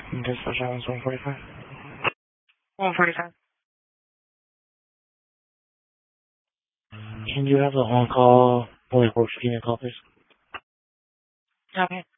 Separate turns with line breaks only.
Dispatch Islands 145. 145. Can you have the on-call boy works give me a call, please? Okay.